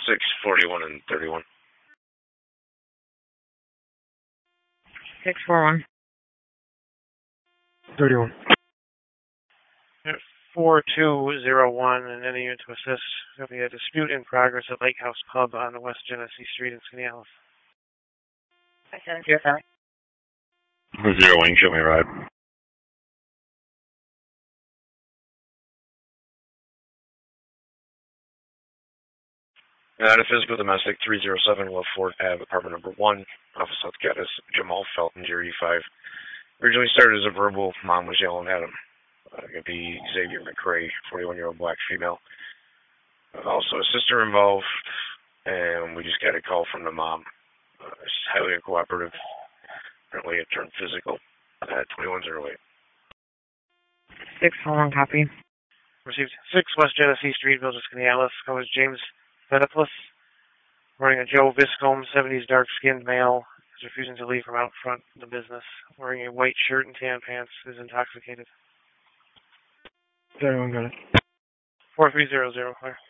641 and 31. 641. 31. 4201, and any unit to assist. There'll be a dispute in progress at Lake House Pub on West Genesee Street in Skaneateles. I sent you a fax. 0 wing, show me a ride. And a physical domestic, 307 West Fort Ave, apartment number 1, off of South Gaddis, Jamal Felton, Jerry 5. Originally started as a verbal, mom was yelling at him. It could be Xavier McRae, 41-year-old black female. Also a sister involved, and we just got a call from the mom. It's highly uncooperative. Apparently it turned physical at 2108. 641 copy. Received 6 West Genesee Street, Village of Skaneateles. Covers James Venopoulos, wearing a Joe Viscombe, 70s dark-skinned male, is refusing to leave from out front of the business. Wearing a white shirt and tan pants, is intoxicated. 31 got it. 4300, clear.